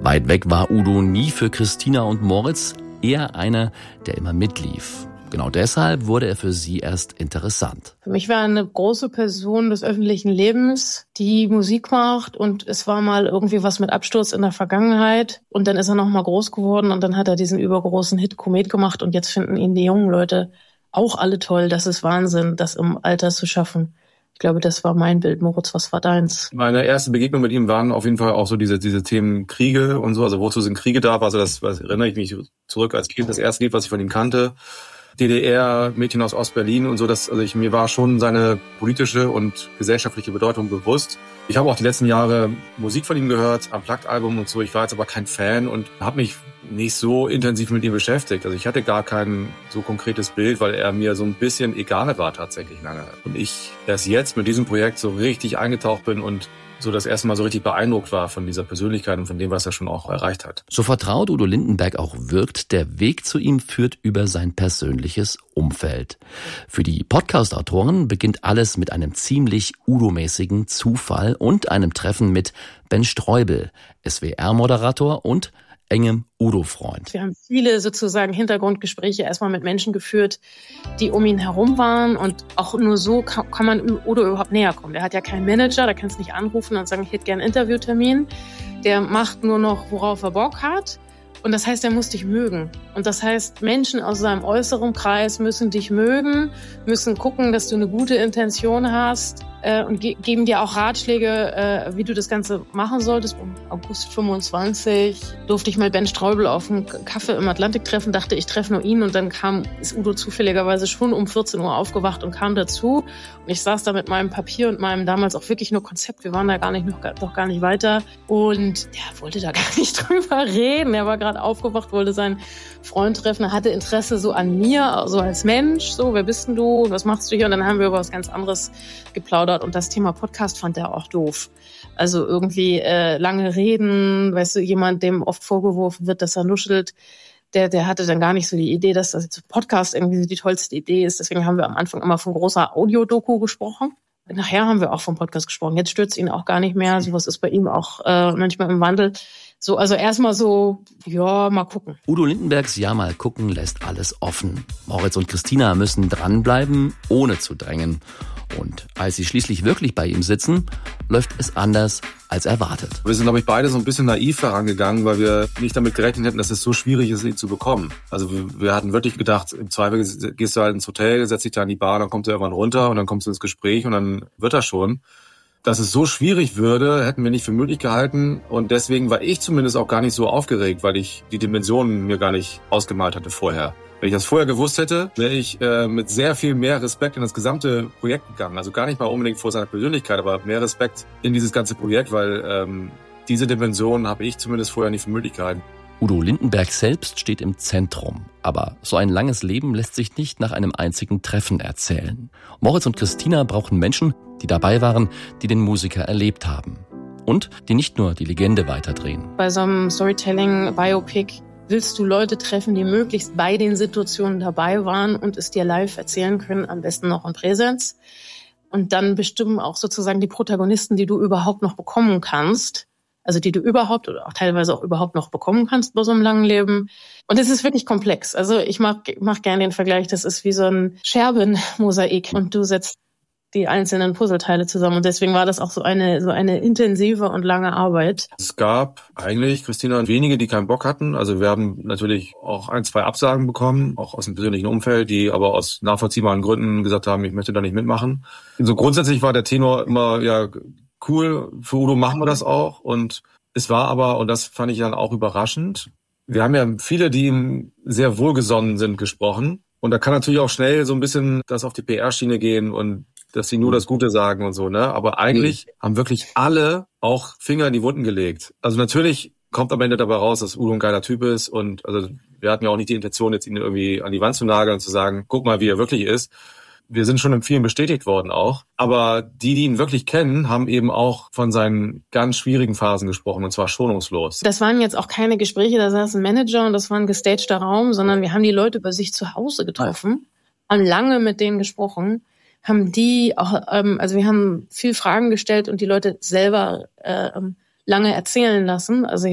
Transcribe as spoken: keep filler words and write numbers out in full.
Weit weg war Udo nie für Christina und Moritz, eher einer, der immer mitlief. Genau deshalb wurde er für sie erst interessant. Für mich war eine große Person des öffentlichen Lebens, die Musik macht, und es war mal irgendwie was mit Absturz in der Vergangenheit und dann ist er noch mal groß geworden und dann hat er diesen übergroßen Hit Komet gemacht und jetzt finden ihn die jungen Leute auch alle toll. Das ist Wahnsinn, das im Alter zu schaffen. Ich glaube, das war mein Bild. Moritz, was war deins? Meine erste Begegnung mit ihm waren auf jeden Fall auch so diese diese Themen Kriege und so. Also wozu sind Kriege da? Also das, das erinnere ich mich zurück als Kind. Das erste Lied, was ich von ihm kannte. D D R, Mädchen aus Ostberlin und so. Das, also ich, mir war schon seine politische und gesellschaftliche Bedeutung bewusst. Ich habe auch die letzten Jahre Musik von ihm gehört, am Unplugged-Album und so. Ich war jetzt aber kein Fan und habe mich nicht so intensiv mit ihm beschäftigt. Also ich hatte gar kein so konkretes Bild, weil er mir so ein bisschen egal war tatsächlich lange. Und ich erst jetzt mit diesem Projekt so richtig eingetaucht bin und so das erste Mal so richtig beeindruckt war von dieser Persönlichkeit und von dem, was er schon auch erreicht hat. So vertraut Udo Lindenberg auch wirkt, der Weg zu ihm führt über sein persönliches Umfeld. Für die Podcast-Autoren beginnt alles mit einem ziemlich Udo-mäßigen Zufall und einem Treffen mit Ben Streubel, S W R-Moderator und engem Udo-Freund. Wir haben viele sozusagen Hintergrundgespräche erstmal mit Menschen geführt, die um ihn herum waren, und auch nur so kann, kann man Udo überhaupt näher kommen. Der hat ja keinen Manager, da kannst du nicht anrufen und sagen, ich hätte gerne einen Interviewtermin. Der macht nur noch, worauf er Bock hat. Und das heißt, er muss dich mögen. Und das heißt, Menschen aus seinem äußeren Kreis müssen dich mögen, müssen gucken, dass du eine gute Intention hast äh, und ge- geben dir auch Ratschläge, äh, wie du das Ganze machen solltest. Im August fünfundzwanzig durfte ich mal Ben Streubel auf einen Kaffee im Atlantik treffen, dachte, ich treffe nur ihn. Und dann kam, ist Udo zufälligerweise schon um vierzehn Uhr aufgewacht und kam dazu. Und ich saß da mit meinem Papier und meinem damals auch wirklich nur Konzept. Wir waren da gar nicht noch, noch gar nicht weiter. Und der wollte da gar nicht drüber reden. Er war gerade aufgewacht, wollte seinen Freund treffen. Er hatte Interesse so an mir, so als Mensch. So, wer bist denn du? Was machst du hier? Und dann haben wir über was ganz anderes geplaudert. Und das Thema Podcast fand er auch doof. Also irgendwie äh, lange reden, weißt du, jemand, dem oft vorgeworfen wird, dass er nuschelt, der, der hatte dann gar nicht so die Idee, dass das jetzt Podcast irgendwie die tollste Idee ist. Deswegen haben wir am Anfang immer von großer Audiodoku gesprochen. Nachher haben wir auch vom Podcast gesprochen. Jetzt stürzt ihn auch gar nicht mehr. Sowas ist bei ihm auch äh, manchmal im Wandel. So, also erstmal so, ja, mal gucken. Udo Lindenbergs Ja, mal gucken lässt alles offen. Moritz und Christina müssen dranbleiben, ohne zu drängen. Und als sie schließlich wirklich bei ihm sitzen, läuft es anders als erwartet. Wir sind, glaube ich, beide so ein bisschen naiv herangegangen, weil wir nicht damit gerechnet hätten, dass es so schwierig ist, ihn zu bekommen. Also wir, wir hatten wirklich gedacht, im Zweifel gehst du halt ins Hotel, setzt dich da an die Bar, dann kommst du irgendwann runter und dann kommst du ins Gespräch und dann wird das schon. Dass es so schwierig würde, hätten wir nicht für möglich gehalten. Und deswegen war ich zumindest auch gar nicht so aufgeregt, weil ich die Dimensionen mir gar nicht ausgemalt hatte vorher. Wenn ich das vorher gewusst hätte, wäre ich äh, mit sehr viel mehr Respekt in das gesamte Projekt gegangen. Also gar nicht mal unbedingt vor seiner Persönlichkeit, aber mehr Respekt in dieses ganze Projekt, weil ähm, diese Dimensionen habe ich zumindest vorher nicht für möglich gehalten. Udo Lindenberg selbst steht im Zentrum. Aber so ein langes Leben lässt sich nicht nach einem einzigen Treffen erzählen. Moritz und Christina brauchen Menschen, die dabei waren, die den Musiker erlebt haben. Und die nicht nur die Legende weiterdrehen. Bei so einem Storytelling-Biopic willst du Leute treffen, die möglichst bei den Situationen dabei waren und es dir live erzählen können, am besten noch in Präsenz. Und dann bestimmen auch sozusagen die Protagonisten, die du überhaupt noch bekommen kannst, also die du überhaupt oder auch teilweise auch überhaupt noch bekommen kannst bei so einem langen Leben. Und es ist wirklich komplex. Also ich mag, mach gerne den Vergleich, das ist wie so ein Scherbenmosaik und du setzt die einzelnen Puzzleteile zusammen. Und deswegen war das auch so eine so eine intensive und lange Arbeit. Es gab eigentlich, Christina, wenige, die keinen Bock hatten. Also wir haben natürlich auch ein, zwei Absagen bekommen, auch aus dem persönlichen Umfeld, die aber aus nachvollziehbaren Gründen gesagt haben, ich möchte da nicht mitmachen. So grundsätzlich war der Tenor immer, ja, cool, für Udo machen wir das auch. Und es war aber, und das fand ich dann auch überraschend, wir haben ja viele, die ihm sehr wohlgesonnen sind, gesprochen. Und da kann natürlich auch schnell so ein bisschen das auf die P R-Schiene gehen und dass sie nur das Gute sagen und so, ne? Aber eigentlich mhm. haben wirklich alle auch Finger in die Wunden gelegt. Also natürlich kommt am Ende dabei raus, dass Udo ein geiler Typ ist und also wir hatten ja auch nicht die Intention, jetzt ihn irgendwie an die Wand zu nageln und zu sagen, guck mal, wie er wirklich ist. Wir sind schon in vielen bestätigt worden auch. Aber die, die ihn wirklich kennen, haben eben auch von seinen ganz schwierigen Phasen gesprochen, und zwar schonungslos. Das waren jetzt auch keine Gespräche, da saß ein Manager und das war ein gestagter Raum, sondern wir haben die Leute bei sich zu Hause getroffen, haben lange mit denen gesprochen, haben die auch, ähm, also wir haben viel Fragen gestellt und die Leute selber äh, lange erzählen lassen. Also